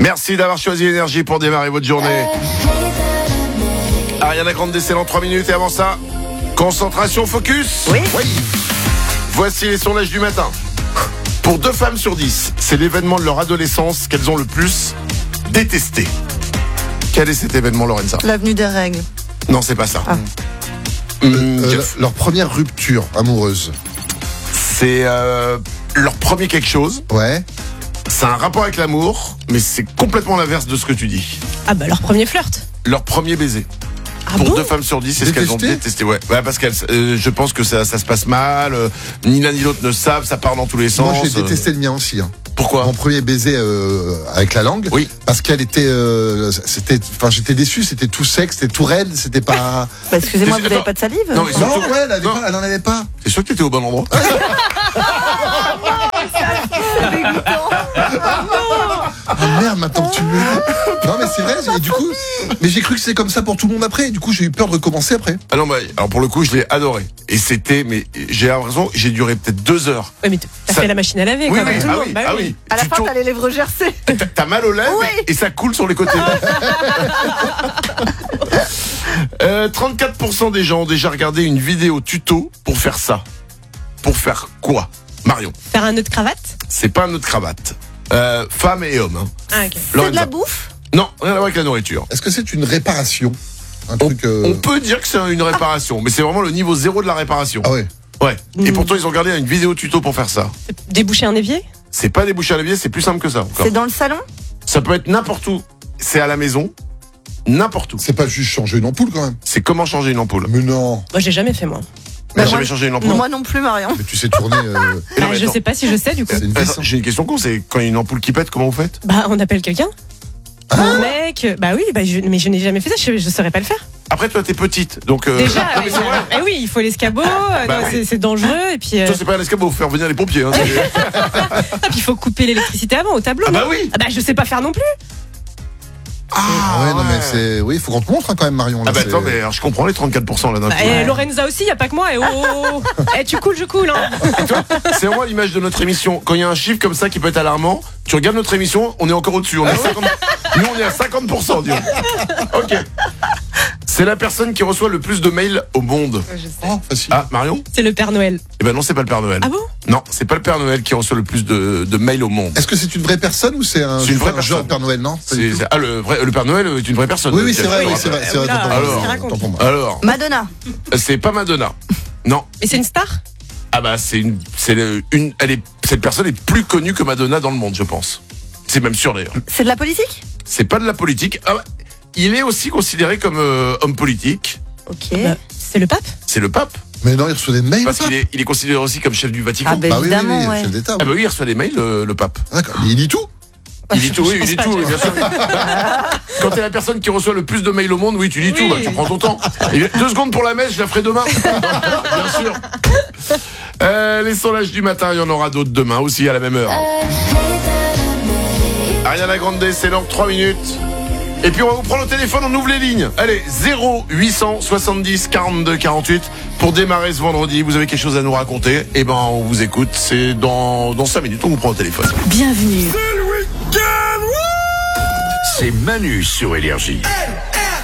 Merci d'avoir choisi Énergie pour démarrer votre journée. Ariana Grande décès dans 3 minutes et avant ça, concentration, focus. Oui. Voici les sondages du matin. Pour 2 femmes sur 10, c'est l'événement de leur adolescence qu'elles ont le plus détesté. Quel est cet événement, Lorenza? L'avenue des règles. Non, c'est pas ça. Leur première rupture amoureuse. C'est leur premier quelque chose. Ouais. C'est un rapport avec l'amour, mais c'est complètement l'inverse de ce que tu dis. Ah bah leur premier flirt. Leur premier baiser. Ah Pour bon 2 femmes sur 10, c'est ce qu'elles ont Détesté détesté. Ouais, parce qu'elles, je pense que ça se passe mal. Ni l'un ni l'autre ne savent, ça part dans tous les sens. Moi, j'ai détesté le mien aussi. Hein. Pourquoi? Mon premier baiser avec la langue. Oui. Parce qu'elle était, j'étais déçu. C'était tout sec, c'était tout raide, c'était pas. Bah, excusez-moi, vous Attends. n'avez pas de salive? Non, mais Non, surtout- ouais, elle Non. en avait pas. T'es sûr que t'étais au bon endroit? Ah merde, maintenant que tu me le dis. Non, mais c'est vrai. Et du coup, mais j'ai cru que c'était comme ça pour tout le monde après. Et du coup, j'ai eu peur de recommencer après. Ah non, bah, alors pour le coup, je l'ai adoré. Et c'était, mais j'ai l'impression, j'ai duré peut-être 2 heures. Ouais, mais t'as Ça- fait la machine à laver Oui, quand même. oui, Tout le ah monde. oui, Bah ah oui. oui. À la Tu fin, tournes- t'as les lèvres gercées. T'as mal aux lèvres Oui. et ça coule sur les côtés. 34% des gens ont déjà regardé une vidéo tuto pour faire ça. Pour faire quoi? Marion, Faire un nœud de cravate. c'est pas un nœud de cravate. Femmes et hommes. Hein. Ah ok. C'est de Lorenza. la bouffe? Non, rien à voir avec la nourriture. Est-ce que c'est une réparation? Un On, truc. on peut dire que c'est une réparation, mais c'est vraiment le niveau 0 de la réparation. Ah ouais. Ouais. Et pourtant, ils ont regardé une vidéo tuto pour faire ça. Déboucher un évier. C'est pas déboucher à l'évier, c'est plus simple que ça. Encore. C'est dans le salon? Ça peut être n'importe où. C'est à la maison, n'importe où. C'est pas juste changer une ampoule quand même. C'est comment changer une ampoule. Mais non. Moi j'ai jamais fait moi. T'as Bah, jamais moi- changé une ampoule? Moi non plus, Marion. Mais tu sais tourner. Et non, Bah, mais je attends. sais pas si je sais du coup. C'est une vis. Attends, j'ai une question con, c'est quand il y a une ampoule qui pète, comment vous faites? Bah on appelle quelqu'un. Un mec. Bah oui, mais je n'ai jamais fait ça. Je saurais pas le faire. Après, toi, t'es petite, donc. Déjà. non, mais c'est vrai. Eh oui, il faut l'escabeau. Bah non, oui. c'est dangereux et puis. Toi, c'est pas un escabeau, faut faire venir les pompiers. Hein. Ah, puis il faut couper l'électricité avant au tableau. Ah non bah oui. Ah bah je sais pas faire non plus. Ah ouais, non mais c'est. Oui, il faut qu'on te montre hein, quand même, Marion. Là, Ah bah c'est- attends, mais alors, je comprends les 34% là d'un Bah, coup. et Lorenza aussi, y a pas que moi. Et oh, eh, tu coules, je coule. Hein. C'est vraiment l'image de notre émission. Quand il y a un chiffre comme ça qui peut être alarmant, tu regardes notre émission, on est encore au-dessus. On est à 50... Nous, on est à 50%, disons. Ok. C'est la personne qui reçoit le plus de mails au monde. Oh, facile. Ah, Marion? C'est le Père Noël. Eh ben non, c'est pas le Père Noël. Ah bon? Non, c'est pas le Père Noël qui reçoit le plus de mails au monde. Est-ce que c'est une vraie personne ou c'est un, C'est une vraie un jeu personne. Père Noël, non Pas du tout. Ah, le Père Noël est une vraie personne. Oui, oui, c'est vrai, Je oui, te c'est vrai, rappelle. c'est vrai. Oula, Attends, qu'est-ce qu'il raconte attends pour moi. Alors, Madonna. c'est pas Madonna. Non. Et c'est une star? Ah bah cette personne est plus connue que Madonna dans le monde, je pense. C'est même sûr d'ailleurs. C'est de la politique? C'est pas de la politique. Ah, il est aussi considéré comme homme politique. Ok. Bah, c'est le pape? C'est le pape. Mais non, il reçoit des mails. Parce le qu'il est, il est considéré aussi comme chef du Vatican. Ah, bah, pape. Bah oui, oui, évidemment, oui, ouais. chef d'État. Ah bah oui, il reçoit des mails, le pape. D'accord. Mais il dit tout. Il dit tout, oui, il pense dit pas, tout, je- oui, bien sûr. Quand t'es la personne qui reçoit le plus de mails au monde, oui, tu dis tout, Oui. bah, tu prends ton temps. Et 2 secondes pour la messe, je la ferai demain. Bien sûr. Les sondages du matin, il y en aura d'autres demain aussi à la même heure. Ariana Grande, c'est dans 3 minutes. Et puis on va vous prendre au téléphone, on ouvre les lignes. Allez, 0870 42 48 pour démarrer ce vendredi. Vous avez quelque chose à nous raconter? Eh ben, on vous écoute. C'est dans 5 minutes, on vous prend au téléphone. Bienvenue. C'est Manu sur Énergie.